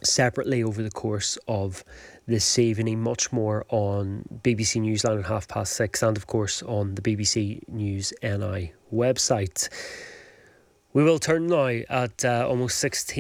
separately over the course of this evening. Much more on BBC Newsline at 6:30 and of course on the BBC News NI website. We will turn now at almost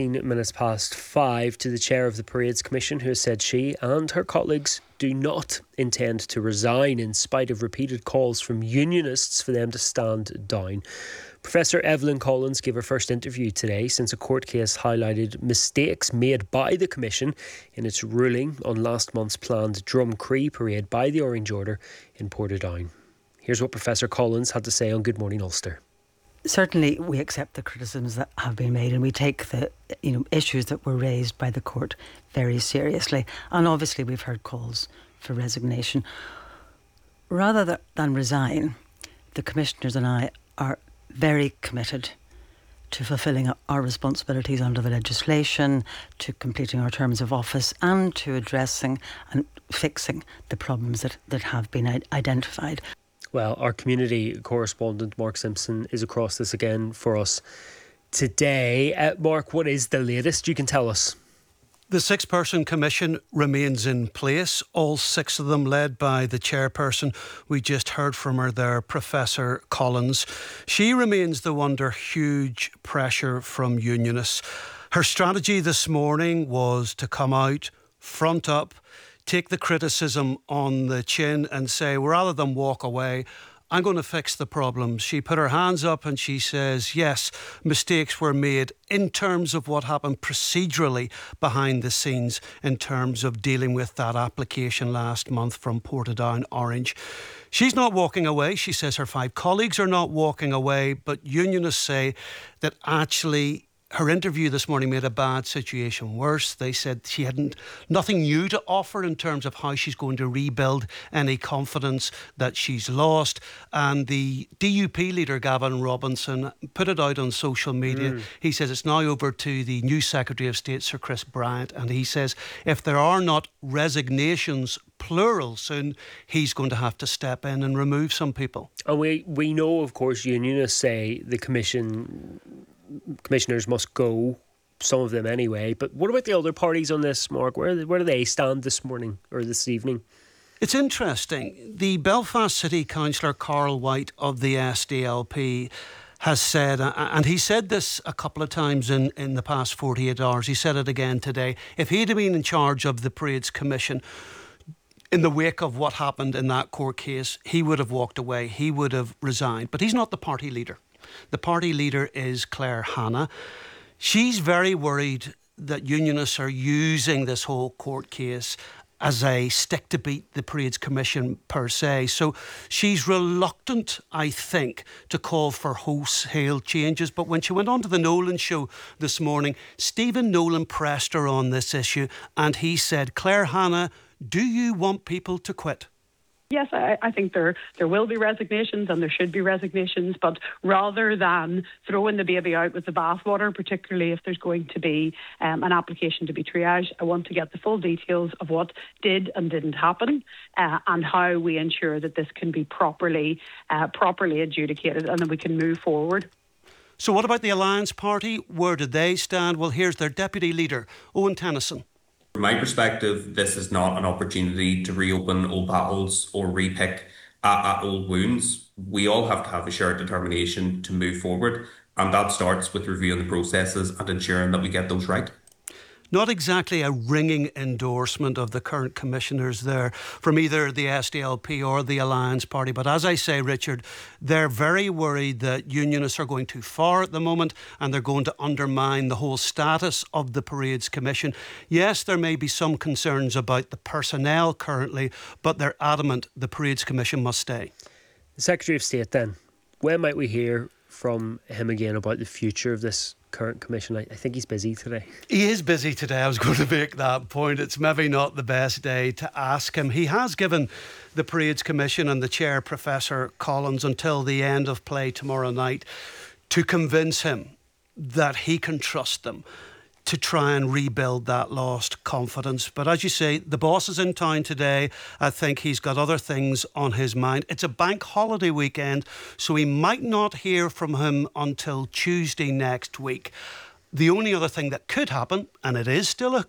5:16 to the chair of the Parades Commission, who has said she and her colleagues do not intend to resign in spite of repeated calls from unionists for them to stand down. Professor Evelyn Collins gave her first interview today since a court case highlighted mistakes made by the Commission in its ruling on last month's planned Drumcree parade by the Orange Order in Portadown. Here's what Professor Collins had to say on Good Morning Ulster. Certainly we accept the criticisms that have been made, and we take the issues that were raised by the court very seriously. And obviously we've heard calls for resignation. Rather than resign, the commissioners and I are very committed to fulfilling our responsibilities under the legislation, to completing our terms of office, and to addressing and fixing the problems that have been identified. Well, our community correspondent Mark Simpson is across this again for us today. Mark, what is the latest you can tell us? The six-person commission remains in place, all six of them led by the chairperson. We just heard from her there, Professor Collins. She remains, though, under huge pressure from unionists. Her strategy this morning was to come out, front up, take the criticism on the chin and say, rather than walk away, I'm going to fix the problems. She put her hands up and she says, yes, mistakes were made in terms of what happened procedurally behind the scenes in terms of dealing with that application last month from Portadown Orange. She's not walking away. She says her 5 colleagues are not walking away, but unionists say that actually her interview this morning made a bad situation worse. They said she had nothing new to offer in terms of how she's going to rebuild any confidence that she's lost. And the DUP leader, Gavin Robinson, put it out on social media. He says it's now over to the new Secretary of State, Sir Chris Bryant. And he says if there are not resignations, plural, soon, he's going to have to step in and remove some people. And we know, of course, unionists say the commissioners must go, some of them anyway. But what about the other parties on this, Mark? Where do they stand this morning or this evening? It's interesting. The Belfast City Councillor Carl White of the SDLP has said, and he said this a couple of times in the past 48 hours, he said it again today, if he'd have been in charge of the Parades Commission in the wake of what happened in that court case, he would have walked away, he would have resigned. But he's not the party leader. The party leader is Claire Hanna. She's very worried that unionists are using this whole court case as a stick to beat the Parades Commission per se. So she's reluctant, I think, to call for wholesale changes. But when she went on to the Nolan show this morning, Stephen Nolan pressed her on this issue and he said, Claire Hanna, do you want people to quit? Yes, I think there will be resignations and there should be resignations, but rather than throwing the baby out with the bathwater, particularly if there's going to be an application to be triaged, I want to get the full details of what did and didn't happen and how we ensure that this can be properly adjudicated and then we can move forward. So what about the Alliance Party? Where did they stand? Well, here's their deputy leader, Owen Tennyson. From my perspective, this is not an opportunity to reopen old battles or repick at old wounds. We all have to have a shared determination to move forward, and that starts with reviewing the processes and ensuring that we get those right. Not exactly a ringing endorsement of the current commissioners there from either the SDLP or the Alliance Party. But as I say, Richard, they're very worried that unionists are going too far at the moment and they're going to undermine the whole status of the Parades Commission. Yes, there may be some concerns about the personnel currently, but they're adamant the Parades Commission must stay. The Secretary of State then, when might we hear from him again about the future of this current commission? I think he's busy today. He is busy today. I was going to make that point. It's maybe not the best day to ask him. He has given the Parades Commission and the chair, Professor Collins, until the end of play tomorrow night to convince him that he can trust them to try and rebuild that lost confidence. But as you say, the boss is in town today. I think he's got other things on his mind. It's a bank holiday weekend, so we might not hear from him until Tuesday next week. The only other thing that could happen, and it is still a